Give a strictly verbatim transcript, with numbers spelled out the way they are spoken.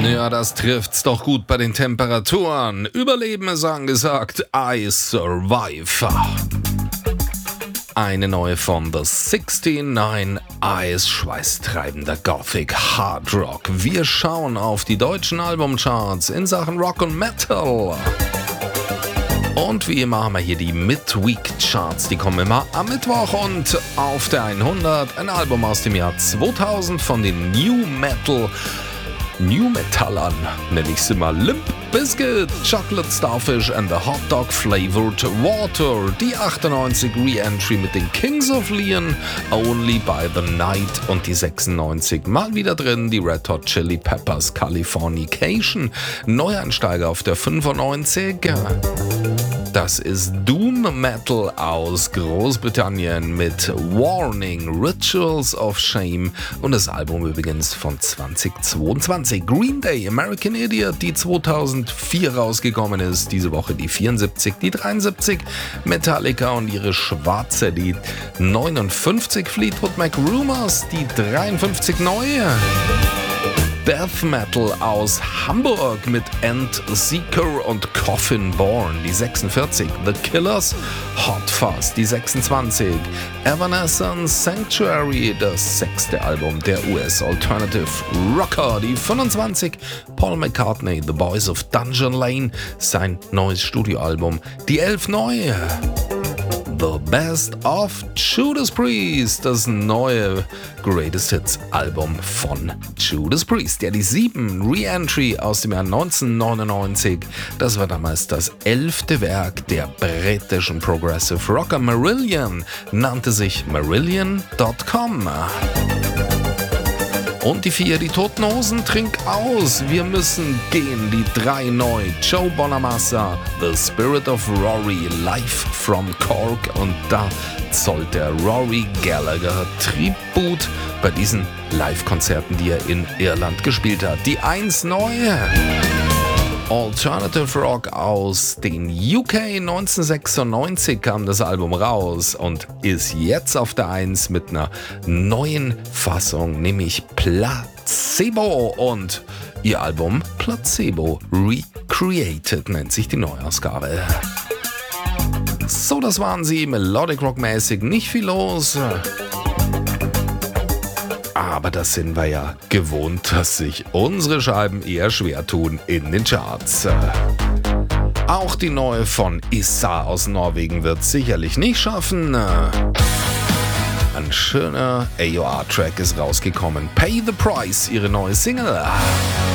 Ja, das trifft's doch gut bei den Temperaturen. Überleben ist angesagt. I Survive. Eine neue von The sixty-nine Eyes, schweißtreibender Gothic Hard Rock. Wir schauen auf die deutschen Albumcharts in Sachen Rock und Metal. Und wie immer haben wir hier die Midweek-Charts, die kommen immer am Mittwoch. Und auf der hundert ein Album aus dem Jahr zweitausend von den New Metal New Metallern, nenne ich sie mal. Limp Bizkit, Chocolate Starfish and the Hot Dog Flavored Water. Die achtundneunzig Re-Entry mit den Kings of Leon, Only by the Night. Und die sechsundneunzig mal wieder drin, die Red Hot Chili Peppers, Californication. Neueinsteiger auf der fünfundneunzig. Das ist Doom Metal aus Großbritannien mit Warning, Rituals of Shame und das Album übrigens von zweitausendzweiundzwanzig. Green Day, American Idiot, die zweitausendvier rausgekommen ist, diese Woche die vierundsiebzig, die dreiundsiebzig. Metallica und ihre Schwarze, die neunundfünfzig. Fleetwood Mac Rumors, die dreiundfünfzig neue. Death Metal aus Hamburg mit Endseeker und Coffin Born, die sechsundvierzig. The Killers, Hot Fuzz, die sechsundzwanzig. Evanescence Sanctuary, das sechste Album der U S Alternative Rocker, die fünfundzwanzig. Paul McCartney, The Boys of Dungeon Lane, sein neues Studioalbum, die elf neue. The Best of Judas Priest, das neue Greatest Hits Album von Judas Priest. Ja, die sieben Re-Entry aus dem Jahr neunzehnhundertneunundneunzig. Das war damals das elfte Werk der britischen Progressive Rocker Marillion, nannte sich Marillion Punkt com. Und die vier, die Toten Hosen, trink aus. Wir müssen gehen. Die drei neu. Joe Bonamassa, The Spirit of Rory, Live from Cork. Und da zollt der Rory Gallagher Tribut bei diesen Live-Konzerten, die er in Irland gespielt hat. Die eins neue. Alternative Rock aus den U K. neunzehnhundertsechsundneunzig kam das Album raus und ist jetzt auf der eins mit einer neuen Fassung, nämlich Placebo. Und ihr Album Placebo Recreated nennt sich die Neuausgabe. So, das waren sie. Melodic Rock mäßig nicht viel los. Aber das sind wir ja gewohnt, dass sich unsere Scheiben eher schwer tun in den Charts. Auch die neue von Issa aus Norwegen wird sicherlich nicht schaffen. Ein schöner A O R-Track ist rausgekommen. Pay the Price, ihre neue Single.